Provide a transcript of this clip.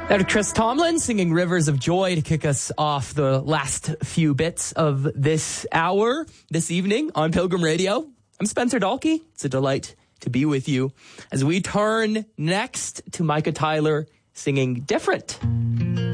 That was Chris Tomlin singing Rivers of Joy to kick us off the last few bits of this hour this evening on Pilgrim Radio. I'm Spencer Dalkey. It's a delight to be with you as we turn next to Micah Tyler singing Different.